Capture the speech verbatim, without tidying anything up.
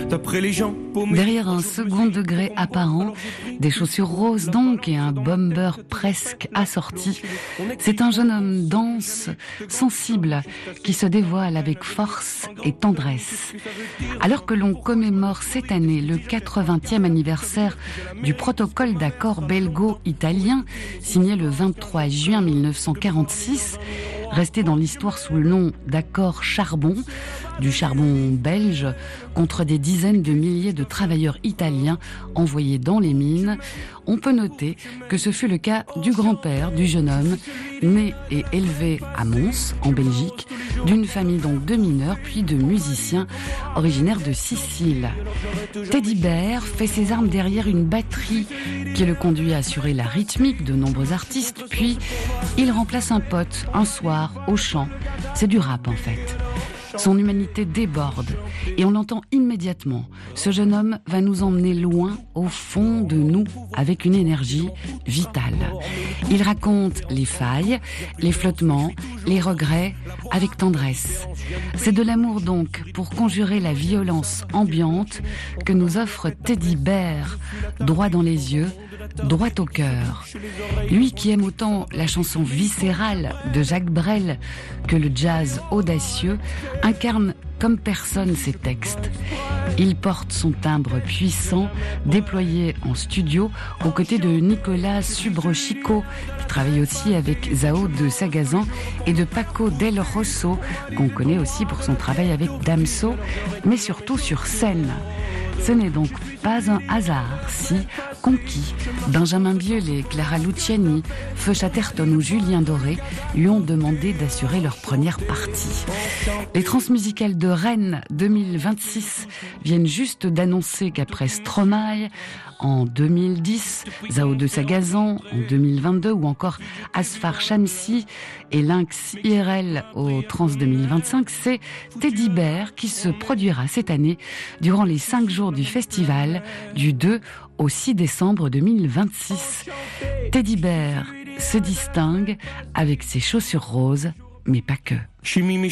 d'après les gens. Derrière un second degré apparent, des chaussures roses donc et un bomber presque assorti, c'est un jeune homme dense, sensible, qui se dévoile avec force et tendresse. Alors que l'on commémore cette année le quatre-vingtième anniversaire du protocole d'accord belgo-italien, signé le vingt-trois juin mille neuf cent quarante-six, resté dans l'histoire sous le nom d'accord charbon, du charbon belge contre des dizaines de milliers de travailleurs italiens envoyés dans les mines, on peut noter que ce fut le cas du grand-père du jeune homme, né et élevé à Mons, en Belgique, d'une famille donc de mineurs puis de musiciens originaires de Sicile. Teddy Bear fait ses armes derrière une batterie qui le conduit à assurer la rythmique de nombreux artistes, puis il remplace un pote un soir au chant. C'est du rap en fait. Son humanité déborde et on l'entend immédiatement. Ce jeune homme va nous emmener loin au fond de nous avec une énergie vitale. Il raconte les failles, les flottements, les regrets avec tendresse. C'est de l'amour donc pour conjurer la violence ambiante que nous offre Teddy Bear, droit dans les yeux, droit au cœur. Lui qui aime autant la chanson viscérale de Jacques Brel que le jazz audacieux, incarne comme personne ses textes. Il porte son timbre puissant, déployé en studio, aux côtés de Nicolas Subrochico, qui travaille aussi avec Zao de Sagazan, et de Paco Del Rosso, qu'on connaît aussi pour son travail avec Damso, mais surtout sur scène. Ce n'est donc pas un hasard si Conquis, Benjamin Biolay, Clara Luciani, Feu Chatterton ou Julien Doré lui ont demandé d'assurer leur première partie. Les Transmusicales de Rennes deux mille vingt-six viennent juste d'annoncer qu'après Stromae en deux mille dix, Zao de Sagazan en deux mille vingt-deux ou encore Asfar Shamsi et Lynx I R L au Trans deux mille vingt-cinq, c'est Teddy Bear qui se produira cette année durant les cinq jours du festival du deux au six décembre deux mille vingt-six. Teddy Bear se distingue avec ses chaussures roses, mais pas que.